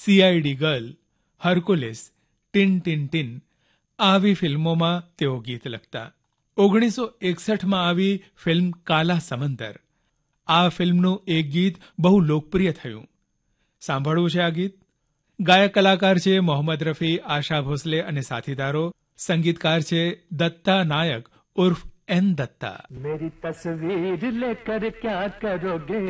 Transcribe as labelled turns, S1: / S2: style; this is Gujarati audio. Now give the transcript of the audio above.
S1: સીઆઈડી ગર્લ, હર્કુલિસ, ટિન ટિન ટિન આવી ફિલ્મોમાં તેઓ ગીત લખતા. 1961માં આવી ફિલ્મ કાલા સમંદર. આ ફિલ્મનું એક ગીત બહુ લોકપ્રિય થયું. સાંભળવું છે આ ગીત? ગાયક કલાકાર છે મોહમ્મદ રફી, આશા ભોસલે અને સાથીદારો. સંગીતકાર છે દત્તા નાયક ઉર્ફ એન દત્તા.
S2: मेरी तस्वीर लेकर क्या करोगे